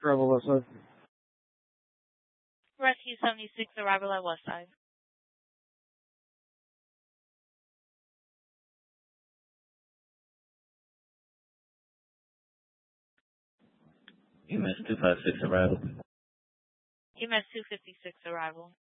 Travel West Side. Rescue 76, arrival at Westside. EMS 256, arrival. EMS 256, arrival.